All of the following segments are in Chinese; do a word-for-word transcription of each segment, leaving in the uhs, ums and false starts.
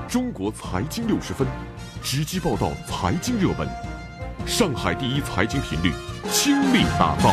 中国财经六十分，直击报道财经热门。上海第一财经频率，倾力打造。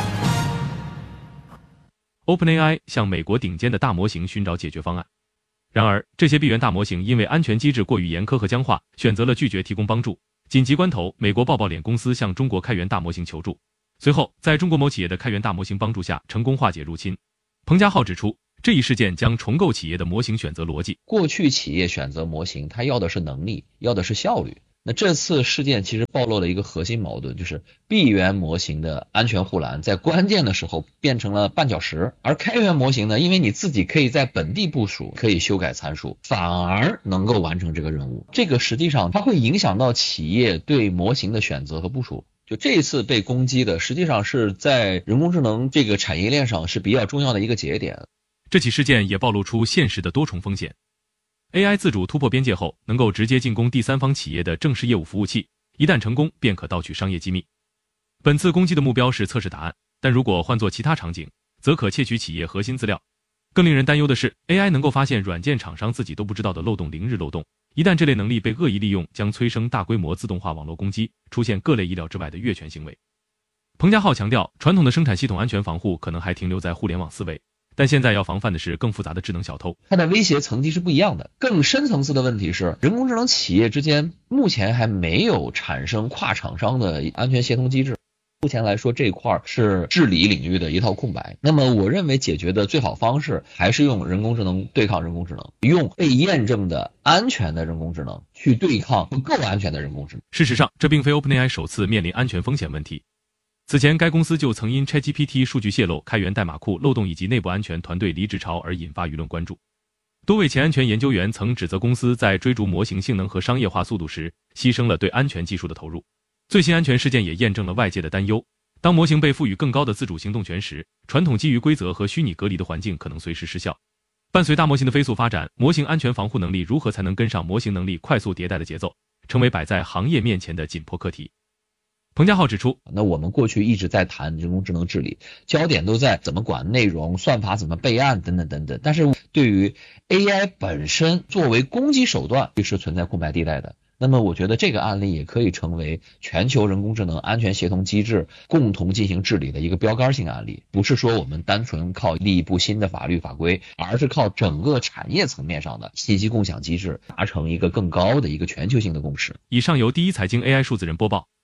OpenAI 向美国顶尖的大模型寻找解决方案，然而这些闭源大模型因为安全机制过于严苛和僵化，选择了拒绝提供帮助。紧急关头，美国抱抱脸公司向中国开源大模型求助，随后在中国某企业的开源大模型帮助下，成功化解入侵。彭家浩指出，这一事件将重构企业的模型选择逻辑。 过去企业选择模型，它要的是能力，要的是效率。那这次事件其实暴露了一个核心矛盾，就是闭源模型的安全护栏在关键的时候变成了绊脚石，而开源模型呢，因为你自己可以在本地部署，可以修改参数，反而能够完成这个任务。这个实际上它会影响到企业对模型的选择和部署。就这一次被攻击的，实际上是在人工智能这个产业链上是比较重要的一个节点。 这起事件也暴露出现实的多重风险。A I 自主突破边界后，能够直接进攻第三方企业的正式业务服务器，一旦成功，便可盗取商业机密。本次攻击的目标是测试答案，但如果换作其他场景，则可窃取企业核心资料。更令人担忧的是 ，A I 能够发现软件厂商自己都不知道的漏洞零日漏洞。一旦这类能力被恶意利用，将催生大规模自动化网络攻击，出现各类意料之外的越权行为。彭家浩强调，传统的生产系统安全防护可能还停留在互联网思维，但现在要防范的是更复杂的智能小偷。 它的威胁层级是不一样的。更深层次的问题是，人工智能企业之间目前还没有产生跨厂商的安全协同机制。目前来说，这一块是治理领域的一套空白。那么我认为解决的最好方式还是用人工智能对抗人工智能，用被验证的安全的人工智能去对抗不够安全的人工智能。 事实上，这并非 OpenAI 首次面临安全风险问题。此前该公司就曾因 ChatGPT 数据泄露、开源代码库漏洞以及内部安全团队离职潮而引发舆论关注。多位前安全研究员曾指责公司在追逐模型性能和商业化速度时，牺牲了对安全技术的投入。最新安全事件也验证了外界的担忧，当模型被赋予更高的自主行动权时，传统基于规则和虚拟隔离的环境可能随时失效。伴随大模型的飞速发展，模型安全防护能力如何才能跟上模型能力快速迭代的节奏，成为摆在行业面前的紧迫课题。彭家浩指出， 那我们过去一直在谈人工智能治理，焦点都在怎么管内容、算法怎么备案等等等等，但是对于 A I 本身作为攻击手段是存在空白地带的。那么我觉得这个案例也可以成为全球人工智能安全协同机制共同进行治理的一个标杆性案例，不是说我们单纯靠立一部新的法律法规，而是靠整个产业层面上的信息共享机制达成一个更高的一个全球性的共识。 以上由第一财经 A I 数字人播报。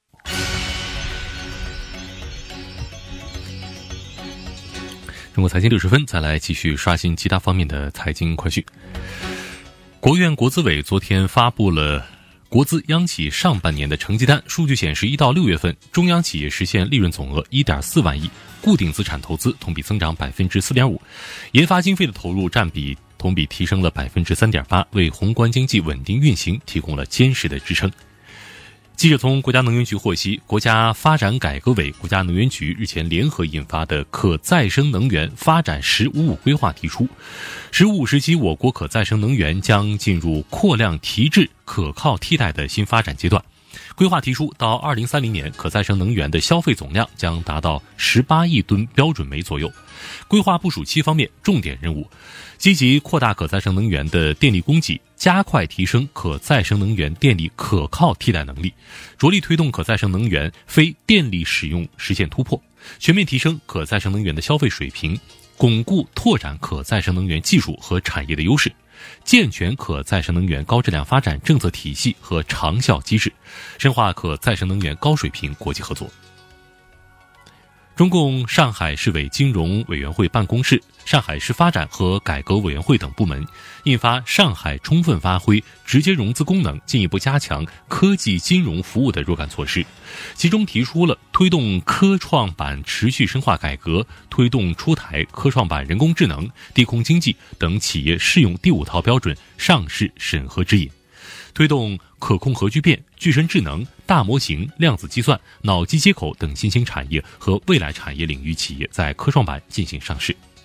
中国财经六十分，再来继续刷新其他方面的财经快讯。国务院国资委昨天发布了国资央企上半年的成绩单，数据显示，一到六月份，中央企业实现利润总额 一点四万亿，固定资产投资同比增长 百分之四点五， 研发经费的投入占比同比提升了 百分之三点八， 为宏观经济稳定运行提供了坚实的支撑。记者从国家能源局获悉，国家发展改革委、国家能源局日前联合印发的可再生能源发展“十五五”规划提出，“十五五”时期我国可再生能源将进入扩量提质、可靠替代的新发展阶段。规划提出，到二零三零年，可再生能源的消费总量将达到十八亿吨标准煤左右。规划部署期方面，重点任务积极扩大可再生能源的电力供给，加快提升可再生能源电力可靠替代能力，着力推动可再生能源非电力使用实现突破，全面提升可再生能源的消费水平，巩固拓展可再生能源技术和产业的优势，健全可再生能源高质量发展政策体系和长效机制，深化可再生能源高水平国际合作。中共上海市委金融委员会办公室、上海市发展和改革委员会等部门印发《上海充分发挥直接融资功能，进一步加强科技金融服务的若干措施》，其中提出了推动科创板持续深化改革，推动出台科创板人工智能、低空经济等企业适用第五套标准上市审核指引，推动可控核聚变、具身智能、大模型、量子计算、脑机接口等新兴产业和未来产业领域企业在科创板进行上市。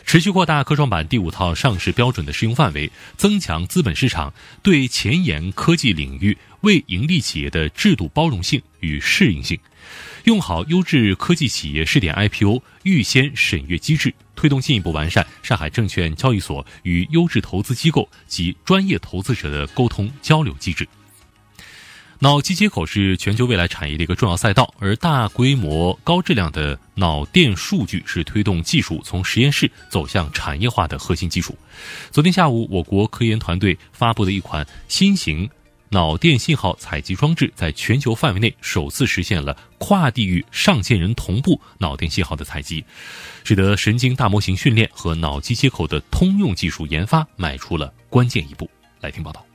持续扩大科创板第五套上市标准的适用范围，增强资本市场对前沿科技领域为盈利企业的制度包容性与适应性，用好优质科技企业试点 I P O 预先审阅机制，推动进一步完善上海证券交易所与优质投资机构及专业投资者的沟通交流机制。脑机接口是全球未来产业的一个重要赛道，而大规模高质量的脑电数据是推动技术从实验室走向产业化的核心基础。昨天下午，我国科研团队发布的一款新型脑电信号采集装置在全球范围内首次实现了跨地域上千人同步脑电信号的采集，使得神经大模型训练和脑机接口的通用技术研发迈出了关键一步。来听报道。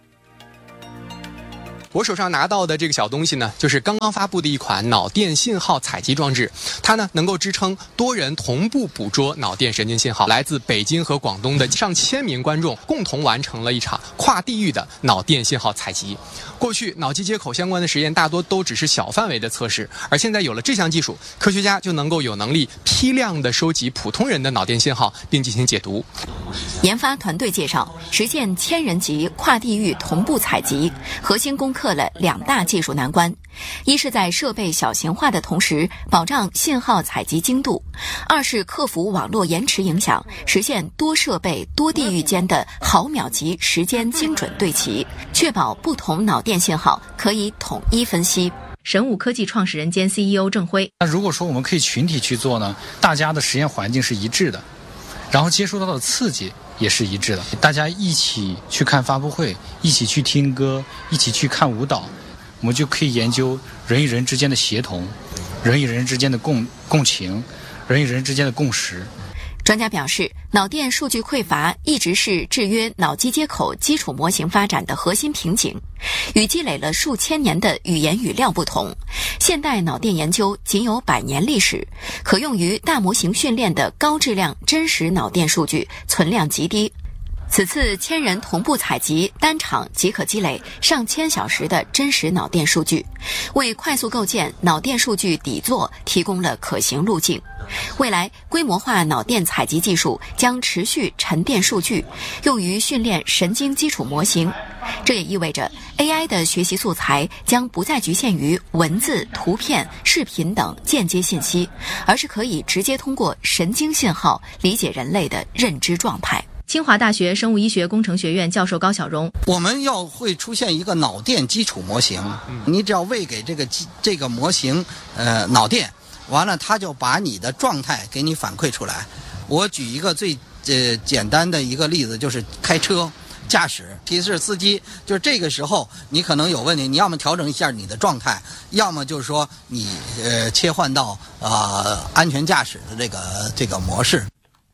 我手上拿到的这个小东西呢，就是刚刚发布的一款脑电信号采集装置，它呢能够支撑多人同步捕捉脑电神经信号。来自北京和广东的上千名观众共同完成了一场跨地域的脑电信号采集。过去脑机接口相关的实验大多都只是小范围的测试，而现在有了这项技术，科学家就能够有能力批量的收集普通人的脑电信号并进行解读。 研发团队介绍，实现千人级跨地域同步采集，核心攻克了两大技术难关：一是在设备小型化的同时保障信号采集精度；二是克服网络延迟影响，实现多设备多地域间的毫秒级时间精准对齐，确保不同脑电信号可以统一分析。 神武科技创始人兼 C E O 郑辉： 那如果说我们可以群体去做呢，大家的实验环境是一致的，然后接收到的刺激也是一致的，大家一起去看发布会，一起去听歌，一起去看舞蹈，我们就可以研究人与人之间的协同，人与人之间的共共情，人与人之间的共识。 专家表示，脑电数据匮乏一直是制约脑机接口基础模型发展的核心瓶颈。与积累了数千年的语言语料不同，现代脑电研究仅有百年历史，可用于大模型训练的高质量真实脑电数据存量极低。此次千人同步采集，单场即可积累上千小时的真实脑电数据，为快速构建脑电数据底座提供了可行路径。未来规模化脑电采集技术将持续沉淀数据，用于训练神经基础模型。这也意味着 A I 的学习素材将不再局限于文字、图片、视频等间接信息，而是可以直接通过神经信号理解人类的认知状态。 清华大学生物医学工程学院教授高晓荣： 我们要会出现一个脑电基础模型，你只要喂给这个这个模型呃脑电，完了它就把你的状态给你反馈出来。我举一个最呃简单的一个例子，就是开车驾驶提示司机，就是这个时候你可能有问题，你要么调整一下你的状态，要么就是说你呃切换到啊、呃、安全驾驶的这个这个模式。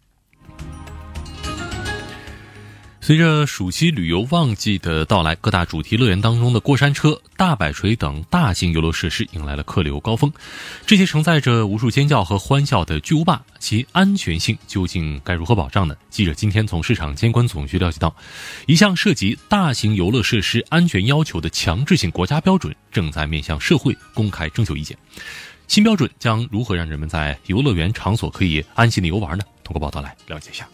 随着暑期旅游旺季的到来，各大主题乐园当中的过山车、大摆锤等大型游乐设施迎来了客流高峰。这些承载着无数尖叫和欢笑的巨无霸，其安全性究竟该如何保障呢？记者今天从市场监管总局了解到，一项涉及大型游乐设施安全要求的强制性国家标准正在面向社会公开征求意见。新标准将如何让人们在游乐园场所可以安心的游玩呢？通过报道来了解一下。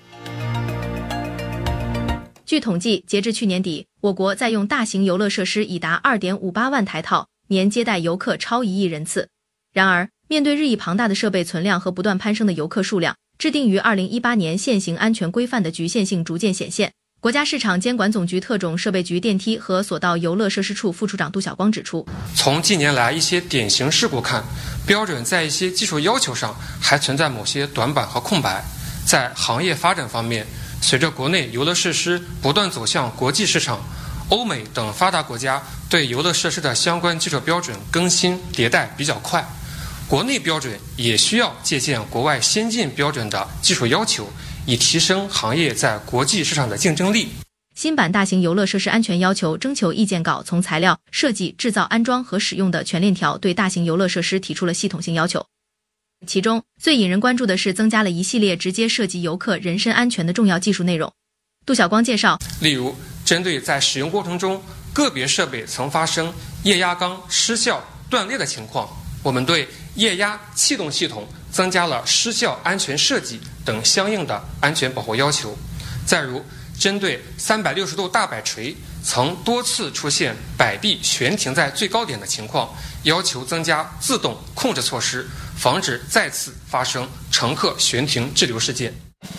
据统计，截至去年底，我国在用大型游乐设施已达 二点五八万台套，年接待游客超一亿人次。然而，面对日益庞大的设备存量和不断攀升的游客数量，制定于二零一八年现行安全规范的局限性逐渐显现。国家市场监管总局特种设备局电梯和索道游乐设施处副处长杜晓光指出， 从近年来一些典型事故看，标准在一些技术要求上还存在某些短板和空白。在行业发展方面，随着国内游乐设施不断走向国际市场，欧美等发达国家对游乐设施的相关技术标准更新迭代比较快，国内标准也需要借鉴国外先进标准的技术要求，以提升行业在国际市场的竞争力。 新版大型游乐设施安全要求征求意见稿从材料、设计、制造、安装和使用的全链条对大型游乐设施提出了系统性要求。其中最引人关注的是增加了一系列直接涉及游客人身安全的重要技术内容。杜晓光介绍， 例如针对在使用过程中个别设备曾发生液压缸失效断裂的情况，我们对液压气动系统增加了失效安全设计等相应的安全保护要求。再如，针对三百六十度大摆锤曾多次出现摆臂悬停在最高点的情况，要求增加自动控制措施，防止再次发生乘客悬停滞留事件。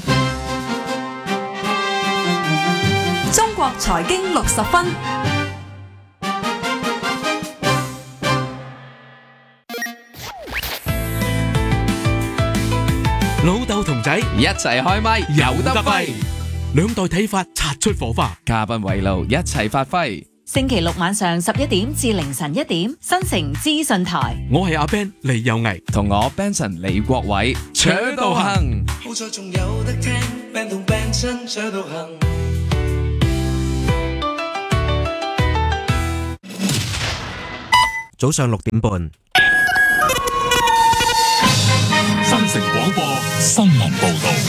中國財經六十分。 老豆同仔一齊開咪， 有得揮，兩代睇法擦出火花， 嘉賓圍爐一齊發揮。 星期六晚上十一點至凌晨一點，新城資訊台。 我係阿 Ben 李有毅， 同我 Benson 李國偉，扯到行。 好彩仲有得聽 Ben 同 Ben 親扯到行。 早上六點半， 新城廣播新聞報道。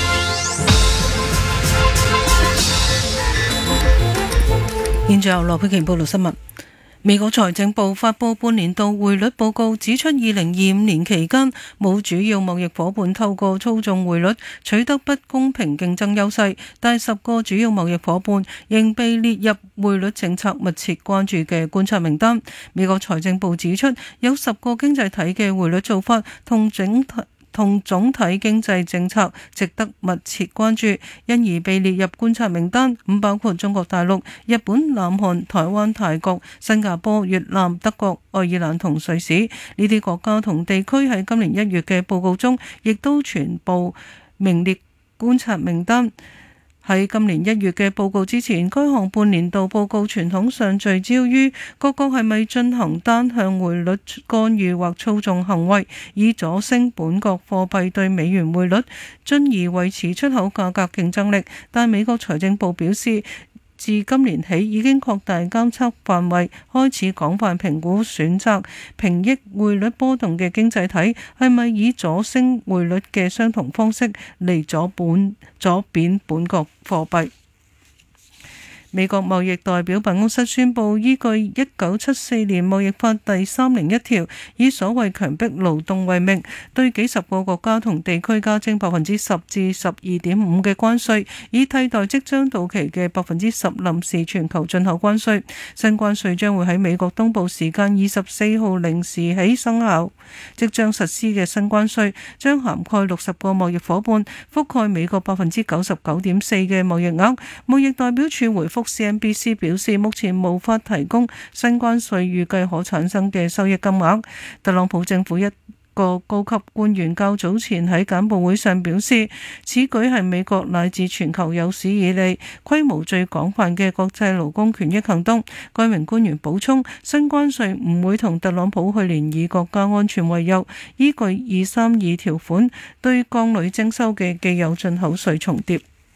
現在由羅佩瓊報道新聞。美國財政部發佈半年度匯率報告，指出二零二五年期間冇主要貿易夥伴透過操縱匯率取得不公平競爭優勢，但十個主要貿易夥伴仍被列入匯率政策密切關注嘅觀察名單。美國財政部指出，有十個經濟體嘅匯率做法同整體同總體經濟政策值得密切關注，因而被列入觀察名單。咁包括中國大陸、日本、南韓、台灣、泰國、新加坡、越南、德國、愛爾蘭同瑞士。呢啲國家同地區喺今年一月嘅報告中，亦都全部名列觀察名單。喺今年一月嘅報告之前，該項半年度報告傳統上聚焦於各國係咪進行單向匯率干預或操縱行為，以阻升本國貨幣對美元匯率，進而維持出口價格競爭力。但美國財政部表示，自今年起已經擴大監測範圍，開始廣泛評估選擇平抑匯率波動嘅經濟體係咪以阻升匯率嘅相同方式嚟阻本阻貶本國貨幣。美國貿易代表辦公室宣布，依據一九七四年貿易法第三零一條，以所謂強迫勞動為名，對幾十個國家同地區加徵百分之十至十二點五嘅關稅，以替代即將到期嘅百分之十臨時全球進口關稅。新關稅將會喺美國東部時間二十四號零時起生效。即將實施嘅新關稅將涵蓋六十個貿易夥伴，覆蓋美國百分之九十九點四嘅貿易額。貿易代表處回覆C N B C 表示，目前無法提供新關稅預計可產生嘅收益金額。特朗普政府一個高級官員較早前喺簡報會上表示，此舉係美國乃至全球有史以嚟規模最廣泛嘅國際勞工權益行動。該名官員補充，新關稅唔會同特朗普去年以國家安全為由，依據二三二條款對鋼鋁徵收嘅既有進口稅重疊。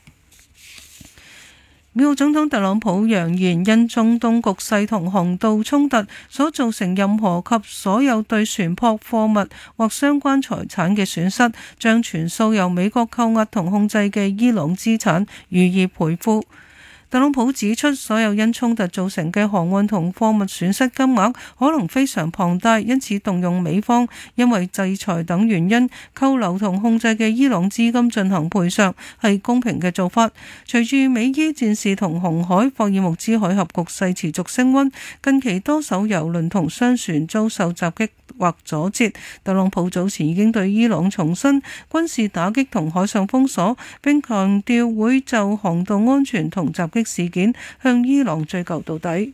美國總統特朗普揚言，因中東局勢同洪道衝突所造成任何及所有對船舶、貨物或相關財產嘅損失，將全數由美國扣押同控制嘅伊朗資產予以賠付。特朗普指出，所有因衝突造成嘅航運同貨物損失金額可能非常龐大，因此動用美方因為制裁等原因扣留同控制嘅伊朗資金進行賠償係公平嘅做法。隨住美伊戰事同紅海霍爾木茲海峽局勢持續升溫，近期多艘郵輪同商船遭受襲擊或阻截。特朗普早前已經對伊朗重申軍事打擊同海上封鎖，並強調會就航道安全同襲擊事件向伊朗追究到底。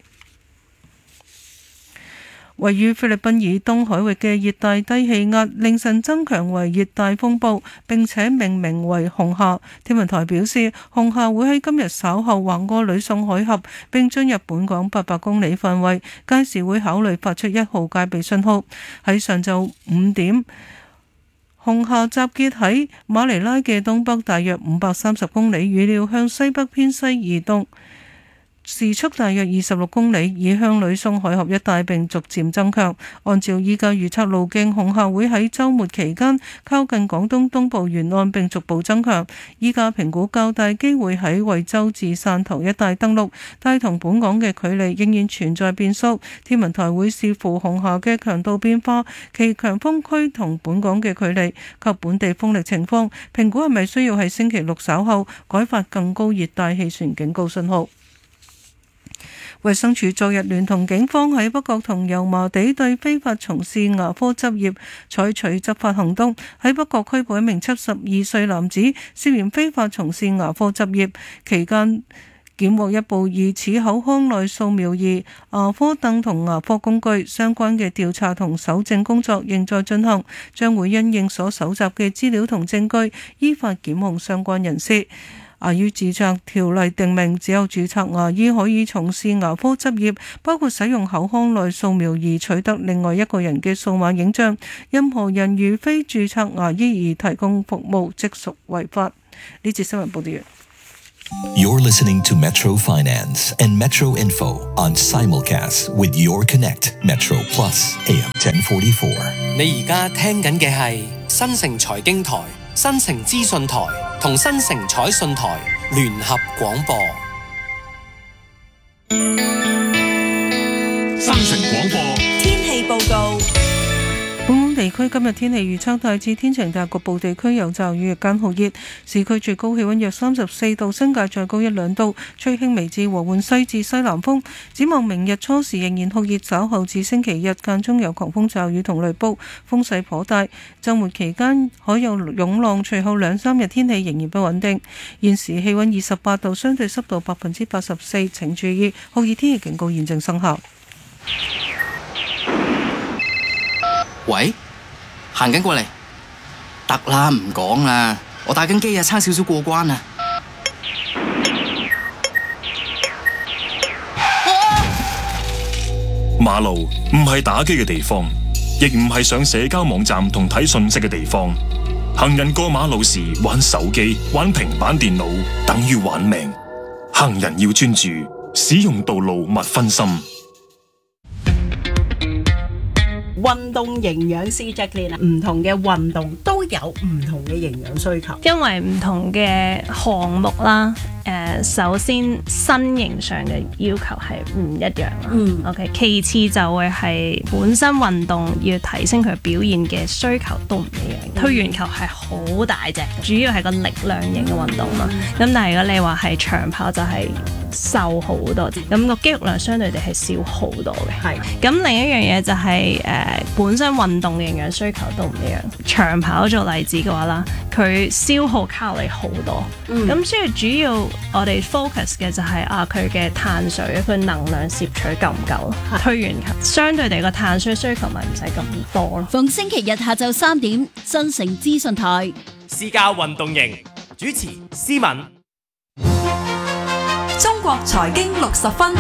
位於菲律賓以東海域嘅熱帶低氣壓凌晨增強為熱帶風暴，並且命名為紅夏。天文台表示，紅夏會喺今日稍後橫過呂宋海峽，並進入本港八百公里範圍，屆時會考慮發出一號戒備信號。喺上晝五點，紅夏集結喺馬尼拉嘅東北大約五百三十公里，預料向西北偏西移動， 時速大約二十六公里，以向呂宋海峽一帶並逐漸增強。按照依家預測路徑，恐嚇會喺週末期間靠近廣東東部沿岸並逐步增強。依家評估較大機會喺惠州至汕頭一帶登陸，但同本港嘅距離仍然存在變數。天文台會視乎恐嚇嘅強度變化、其強風區同本港嘅距離及本地風力情況，評估係咪需要喺星期六稍後改發更高熱帶氣旋警告信號。衛生署昨日聯同警方喺北角同油麻地對非法從事牙科執業採取執法行動，喺北角拘捕一名七十二歲男子，涉嫌非法從事牙科執業期間，檢獲一部疑似口腔內掃描儀、牙科凳同牙科工具，相關嘅調查同搜證工作仍在進行，將會因應所搜集嘅資料同證據，依法檢控相關人士。牙醫註冊條例定明，只有註冊牙醫可以從事牙科執業，包括使用口腔內掃描儀取得另外一個人嘅數碼影像。任何人如非註冊牙醫而提供服務，即屬違法。呢節新聞報道完。 You're listening to Metro Finance and Metro Info on simulcast with Your Connect Metro Plus A M ten forty-four。 你而家聽緊嘅係新城財經台、新城資訊台同新城彩信台聯合廣播。 新城廣播天氣報告。 本港地區今日天氣預測大致天晴，但局部地區有驟雨，日間酷熱，市區最高氣溫約三十四度，新界再高一兩度，吹輕微至和緩西至西南風。展望明日初時仍然酷熱，稍後至星期日間中有狂風驟雨同雷暴，風勢頗大。週末期間可有湧浪，隨後兩三日天氣仍然不穩定。現時氣溫二十八度，相對濕度百分之八十四，請注意酷熱天氣警告現正生效。 喂，行緊過嚟，得啦，唔講啦，我打緊機啊，差少少過關啊！ 馬路唔係打機嘅地方，亦唔係上社交網站同睇訊息嘅地方。行人過馬路時玩手機、玩平板電腦，等於玩命。行人要專注，使用道路勿分心。 運動營養師 Jacqueline， 唔同嘅運動都有唔同嘅營養需求， 因為唔同嘅項目啦。誒、呃，首先身形上嘅要求係唔一樣啦。嗯，OK。其次就會係本身運動要提升佢表現嘅需求都唔一樣。嗯、推圓球係好大隻，主要係個力量型嘅運動啦。咁、嗯、但係如果你話係長跑就係瘦好多啲，咁、個肌肉量相對地係少好多嘅。係。咁另一樣嘢就係、是、誒、呃、本身運動嘅營養需求都唔一樣。長跑做例子嘅話啦，佢消耗卡路里好多。嗯。咁所以主要我哋 focus 嘅就係、是、啊佢嘅碳水，佢能量攝取夠唔夠？推圓球相對地個碳水需求咪唔使咁多咯。 逢星期日下晝三點，新城資訊台私家運動營主持思敏。 中國財經六十分。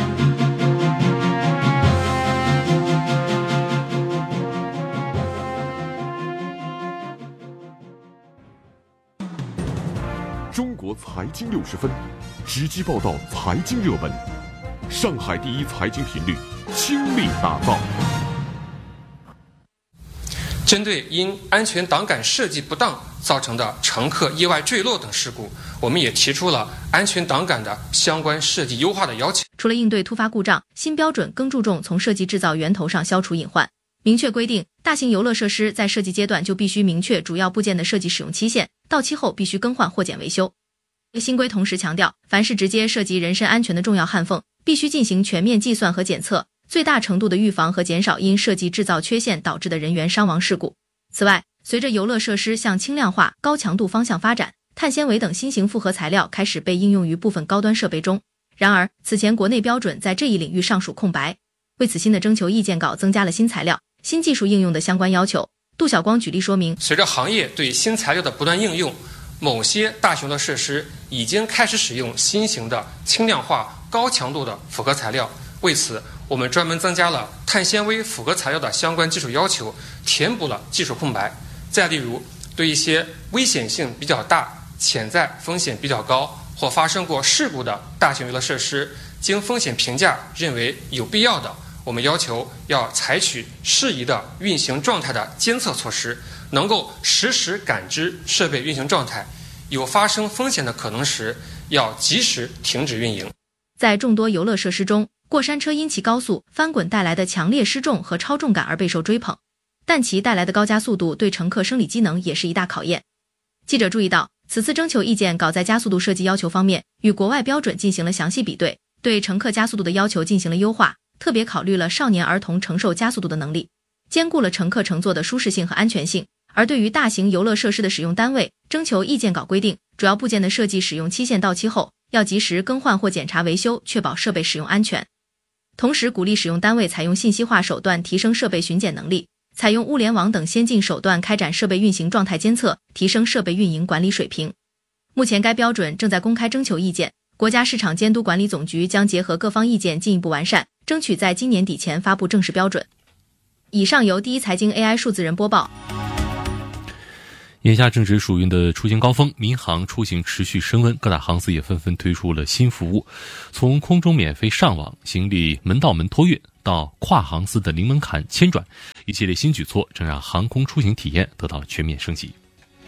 中国财经六十分，直击报道财经热门。上海第一财经频率倾力打造。 针对因安全挡杆设计不当造成的乘客意外坠落等事故，我们也提出了安全挡杆的相关设计优化的要求。 除了应对突发故障，新标准更注重从设计制造源头上消除隐患。明确规定，大型游乐设施在设计阶段就必须明确主要部件的设计使用期限，到期后必须更换或减维修。新规同时强调，凡是直接涉及人身安全的重要焊缝，必须进行全面计算和检测，最大程度的预防和减少因设计制造缺陷导致的人员伤亡事故。此外，随着游乐设施向轻量化、高强度方向发展，碳纤维等新型复合材料开始被应用于部分高端设备中。然而，此前国内标准在这一领域尚属空白，为此新的征求意见稿增加了新材料、新技术应用的相关要求。杜晓光举例说明， 随着行业对新材料的不断应用，某些大型的设施已经开始使用新型的轻量化、高强度的复合材料。为此，我们专门增加了碳纤维复合材料的相关技术要求，填补了技术空白。再例如，对一些危险性比较大、潜在风险比较高或发生过事故的大型娱乐设施，经风险评价认为有必要的，我们要求要采取适宜的运行状态的监测措施，能够实时感知设备运行状态，有发生风险的可能时，要及时停止运营。 在众多游乐设施中，过山车因其高速翻滚带来的强烈失重和超重感而备受追捧，但其带来的高加速度对乘客生理机能也是一大考验。记者注意到，此次征求意见稿在加速度设计要求方面与国外标准进行了详细比对，对乘客加速度的要求进行了优化，特别考虑了少年儿童承受加速度的能力，兼顾了乘客乘坐的舒适性和安全性。而对于大型游乐设施的使用单位，征求意见稿规定，主要部件的设计使用期限到期后，要及时更换或检查维修，确保设备使用安全。同时鼓励使用单位采用信息化手段提升设备巡检能力，采用物联网等先进手段开展设备运行状态监测，提升设备运营管理水平。目前该标准正在公开征求意见，国家市场监督管理总局将结合各方意见进一步完善，争取在今年底前发布正式标准。以上由第一财经 A I 数字人播报。 眼下正值暑运的出行高峰，民航出行持续升温，各大航司也纷纷推出了新服务，从空中免费上网、行李门到门托运到跨航司的零门槛签转，一系列新举措正让航空出行体验得到全面升级。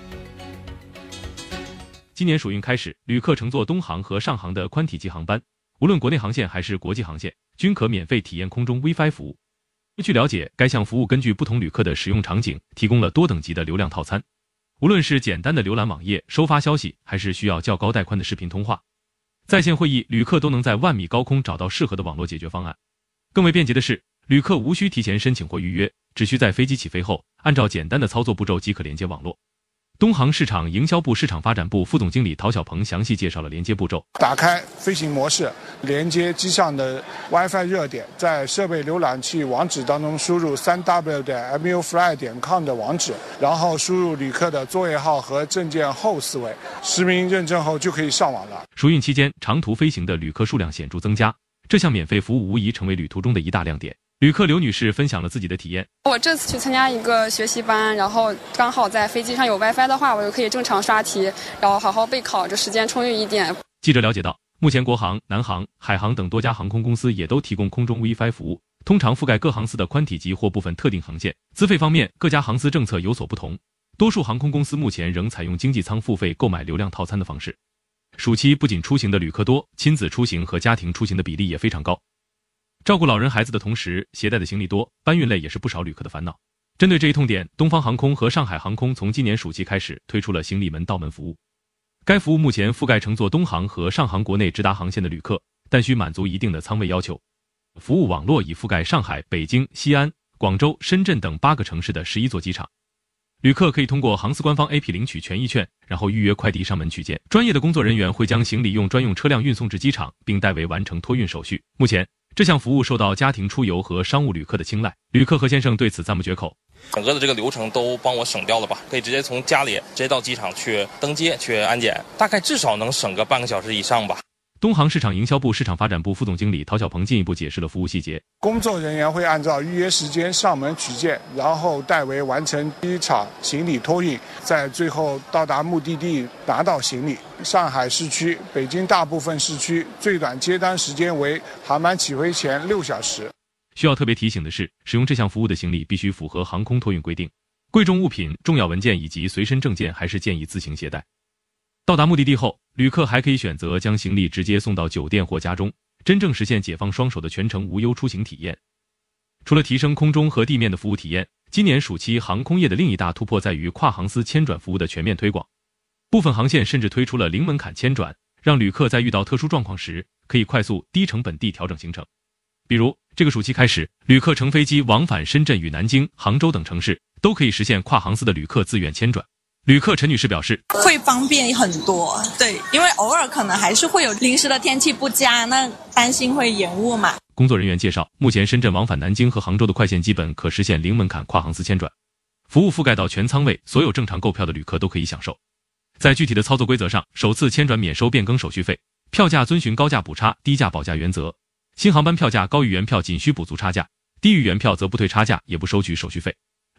今年暑运开始，旅客乘坐东航和上航的宽体机航班，无论国内航线还是国际航线，均可免费体验空中 WiFi 服务。据了解，该项服务根据不同旅客的使用场景，提供了多等级的流量套餐。无论是简单的浏览网页、收发消息，还是需要较高带宽的视频通话，在线会议，旅客都能在万米高空找到适合的网络解决方案。更为便捷的是，旅客无需提前申请或预约，只需在飞机起飞后，按照简单的操作步骤即可连接网络。东航市场营销部市场发展部副总经理陶小鹏详细介绍了连接步骤。 打开飞行模式，连接机上的 WiFi 热点，在设备浏览器网址当中输入 三 w 点 m u fly 点 com 的网址，然后输入旅客的座位号和证件后四位，实名认证后就可以上网了。 暑运期间，长途飞行的旅客数量显著增加，这项免费服务无疑成为旅途中的一大亮点。旅客刘女士分享了自己的体验。 我这次去参加一个学习班，然后刚好在飞机上有 WiFi 的话，我就可以正常刷题，然后好好备考，这时间充裕一点。 记者了解到，目前国航、南航、海航等多家航空公司也都提供空中 WiFi 服务，通常覆盖各航司的宽体机或部分特定航线。资费方面，各家航司政策有所不同，多数航空公司目前仍采用经济舱付费购买流量套餐的方式。暑期不仅出行的旅客多，亲子出行和家庭出行的比例也非常高。照顾老人孩子的同时，携带的行李多，搬运累也是不少旅客的烦恼。针对这一痛点，东方航空和上海航空从今年暑期开始推出了行李门到门服务。该服务目前覆盖乘坐东航和上航国内直达航线的旅客，但需满足一定的舱位要求。服务网络已覆盖上海、北京、西安、广州、深圳等八个城市的十一座机场。旅客可以通过航司官方 A P P 领取权益券，然后预约快递上门取件。专业的工作人员会将行李用专用车辆运送至机场，并代为完成托运手续。目前这项服务受到家庭出游和商务旅客的青睐，旅客何先生对此赞不绝口。 整个的这个流程都帮我省掉了吧，可以直接从家里直接到机场去登机去安检，大概至少能省个半个小时以上吧。 东航市场营销部市场发展部副总经理陶小鹏进一步解释了服务细节。 工作人员会按照预约时间上门取件，然后代为完成机场行李托运，在最后到达目的地拿到行李。上海市区、北京大部分市区最短接单时间为航班起飞前六小时。 需要特别提醒的是，使用这项服务的行李必须符合航空托运规定，贵重物品、重要文件以及随身证件还是建议自行携带。到达目的地后，旅客还可以选择将行李直接送到酒店或家中，真正实现解放双手的全程无忧出行体验。除了提升空中和地面的服务体验，今年暑期航空业的另一大突破在于跨航司签转服务的全面推广。部分航线甚至推出了零门槛签转，让旅客在遇到特殊状况时可以快速低成本地调整行程。比如这个暑期开始，旅客乘飞机往返深圳与南京、杭州等城市，都可以实现跨航司的旅客自愿签转。旅客陈女士表示， 会方便很多，对，因为偶尔可能还是会有临时的天气不佳，那担心会延误嘛。 工作人员介绍，目前深圳往返南京和杭州的快线基本可实现零门槛跨航司签转，服务覆盖到全舱位，所有正常购票的旅客都可以享受。在具体的操作规则上，首次签转免收变更手续费，票价遵循高价补差、低价保价原则，新航班票价高于原票仅需补足差价，低于原票则不退差价，也不收取手续费。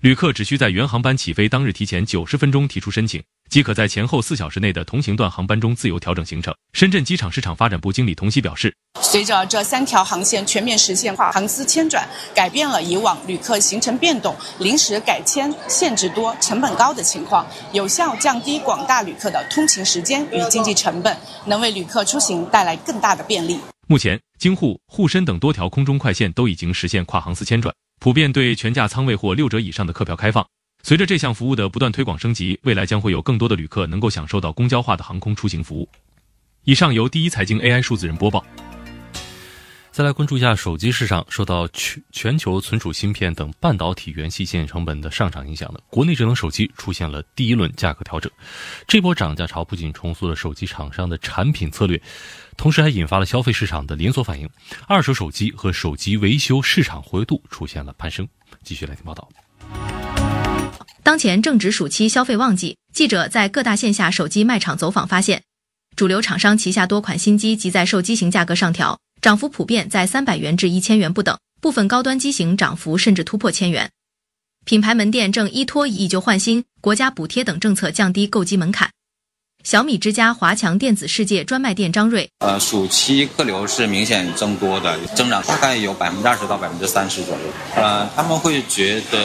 旅客只需在原航班起飞当日提前九十分钟提出申请，即可在前后四小时内的同行段航班中自由调整行程。深圳机场市场发展部经理童曦表示， 随着这三条航线全面实现跨航司迁转，改变了以往旅客行程变动、临时改签、限制多、成本高的情况，有效降低广大旅客的通勤时间与经济成本，能为旅客出行带来更大的便利。 目前，京沪、沪深等多条空中快线都已经实现跨航司迁转，普遍对全价舱位或六折以上的客票开放。随着这项服务的不断推广升级，未来将会有更多的旅客能够享受到公交化的航空出行服务。以上由第一财经 A I 数字人播报。再来关注一下手机市场，受到全球存储芯片等半导体元器件成本的上涨影响的，国内智能手机出现了第一轮价格调整。这波涨价潮不仅重塑了手机厂商的产品策略，同时还引发了消费市场的连锁反应，二手手机和手机维修市场活跃度出现了攀升。继续来听报道。 当前正值暑期消费旺季，记者在各大线下手机卖场走访发现，主流厂商旗下多款新机即在售机型价格上调，涨幅普遍在三百元至一千元不等，部分高端机型涨幅甚至突破千元。品牌门店正依托以旧换新、国家补贴等政策降低购机门槛。小米之家华强电子世界专卖店张瑞， 呃，暑期客流是明显增多的，增长大概有百分之二十到百分之三十左右。呃，他们会觉得